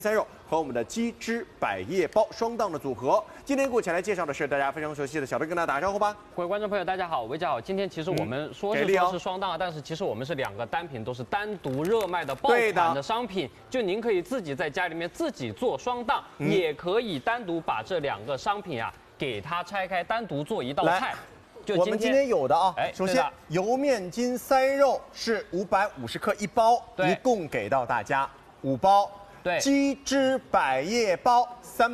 三肉和我们的鸡汁百叶包双档的组合。今天给我前来介绍的是大家非常熟悉的小队，跟大家打个招呼吧。 各位观众朋友，大家好，我叫好。今天其实我们说是双档，但是其实我们是两个单品，都是单独热卖的爆款的商品。就您可以自己在家里面自己做双档，也可以单独把这两个商品啊给它拆开，单独做一道菜。 我们今天有的啊，首先油面筋塞肉是550克一包，一共给到大家5包。 对， 鸡汁百叶包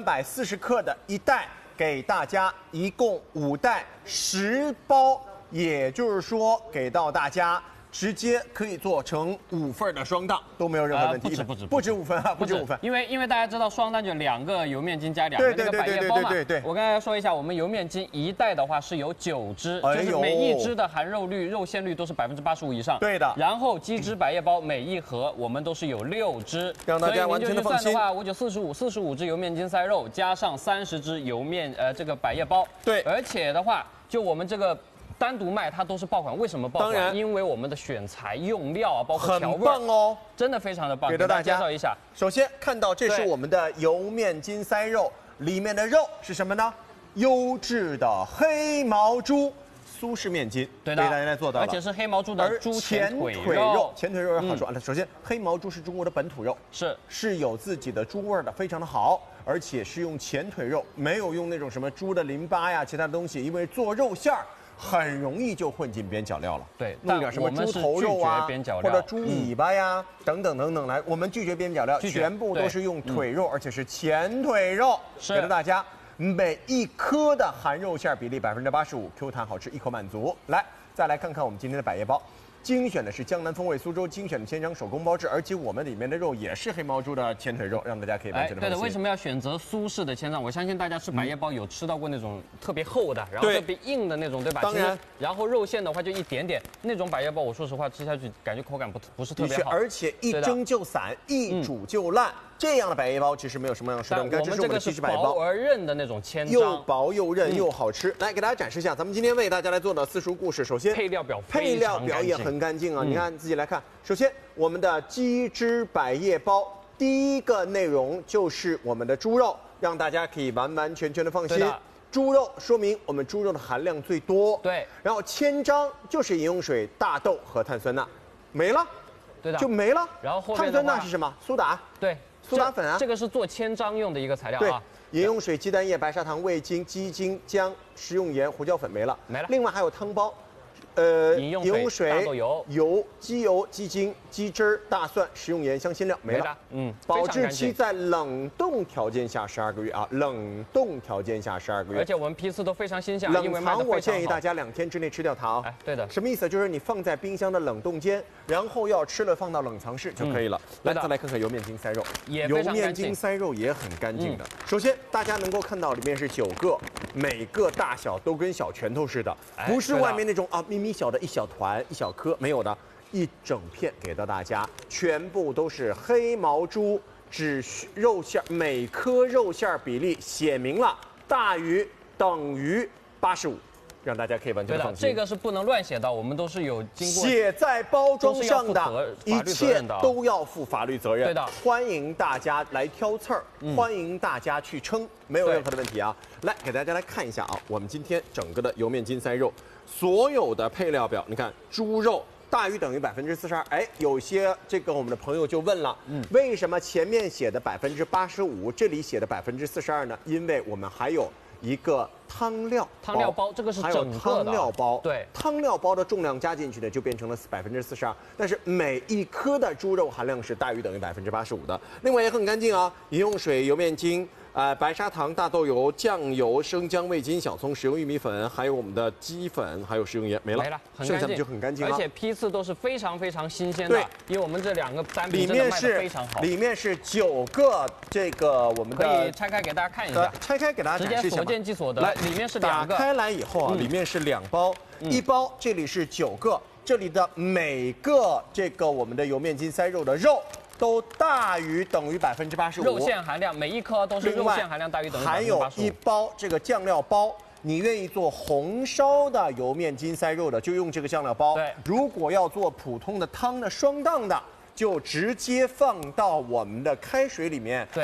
340克的一袋，给大家一共5袋10包，也就是说给到大家直接可以做成5份的双档，都没有任何问题。不止5份啊，不止5份。 因为大家知道双档就2个油面筋加2个那个百叶包嘛。对。我刚才说一下，我们油面筋一袋的话是有9只，就是每一只的含肉率、肉馅率都是85%以上。 对的。 然后鸡汁百叶包每一盒我们都是有6只， 让大家完全的放心。 的话，5945只油面筋塞肉，加上30只油面这个百叶包。对。而且的话，就我们这个。 单独卖它都是爆款，为什么爆款？当然，因为我们的选材、用料啊，包括调味，很棒哦，真的非常的棒。给大家介绍一下。 首先看到这是我们的油面筋塞肉，里面的肉是什么呢？优质的黑毛猪苏式面筋，对的，给大家来做到了， 而且是黑毛猪的猪前腿肉。 前腿肉也好说。首先，黑毛猪是中国的本土肉，是有自己的猪味的，非常的好。 而且是用前腿肉，没有用那种什么猪的淋巴呀、其他的东西，因为做肉馅儿很容易就混进边角料了。对，弄点什么猪头肉啊，或者猪尾巴呀，等等等等来，我们拒绝边角料，全部都是用腿肉，而且是前腿肉，给到大家每一颗的含肉馅比例85%，Q 弹好吃，一口满足。来，再来看看我们今天的百叶包。 精选的是江南风味苏州精选的千张手工包制，而且我们里面的肉也是黑毛猪的前腿肉，让大家可以完全的放心。 对的，为什么要选择苏式的千张？我相信大家吃百叶包有吃到过那种特别厚的，然后特别硬的那种，对吧？当然。然后肉馅的话就一点点，那种百叶包我说实话吃下去感觉口感不是特别好， 而且一蒸就散，一煮就烂。 这样的百叶包其实没有什么样的食感，你看这是我们的鸡汁百叶包， 薄而韧的那种千张， 又薄又韧又好吃。来给大家展示一下，咱们今天为大家来做的私塾故事。首先配料表也很干净啊，你看自己来看。首先我们的鸡汁百叶包，第一个内容就是我们的猪肉，让大家可以完完全全的放心。猪肉说明我们猪肉的含量最多。对，然后千张就是饮用水、大豆和碳酸钠，没了，对的，就没了。然后碳酸钠是什么？苏打。对。 苏打粉啊，这个是做千张用的一个材料啊。 饮用水、鸡蛋液、白砂糖、味精、鸡精、姜、食用盐、胡椒粉没了。另外还有汤包，饮用水、大豆油、鸡油、鸡精、鸡汁、大蒜、食用盐、香辛料没了。保质期在冷冻条件下12个月啊，冷冻条件下12个月。 而且我们批次都非常新鲜， 冷藏我建议大家2天之内吃掉它啊。 哎，对的。 什么意思？就是你放在冰箱的冷冻间，然后要吃了放到冷藏室就可以了。来，再来看看油面筋塞肉，油面筋塞肉也很干净的。首先大家能够看到里面是9个，每个大小都跟小拳头似的，不是外面那种啊咪咪小的一小团一小颗，没有的。 一整片给到大家，全部都是黑毛猪，只肉馅，每颗肉馅比例写明了大于等于85，让大家可以完全放心。 这个是不能乱写的，我们都是有经过写在包装上的，一切都要负法律责任。对的，欢迎大家来挑刺儿，欢迎大家去称，没有任何的问题啊。来给大家来看一下啊，我们今天整个的油面筋塞肉，所有的配料表，你看猪肉。 大于等于42%，哎，有些这个我们的朋友就问了，为什么前面写的85%，这里写的42%呢？因为我们还有一个汤料包，这个是整个的，还有汤料包，对，汤料包的重量加进去呢，就变成了42%，但是每一颗的猪肉含量是大于等于85%的。另外也很干净啊，饮用水、油面筋。 白砂糖、大豆油、酱油、生姜、味精、小葱、食用玉米粉，还有我们的鸡粉，还有食用盐，没了，剩下的就很干净了。 而且批次都是非常非常新鲜的，因为我们这2个单品真的卖得非常好。 里面是9个这个我们的， 可以拆开给大家看一下， 拆开给大家展示一下。 直接所见即所得。来，里面是2个。 打开来以后啊，里面是2包，一包这里是9个，这里的每个这个我们的油面筋塞肉的肉。 都大于等于85%， 肉馅含量每一颗都是肉馅含量大于等于85%。 还有一包这个酱料包，你愿意做红烧的油面筋塞肉的，就用这个酱料包。对，如果要做普通的汤的双档的，就直接放到我们的开水里面。对。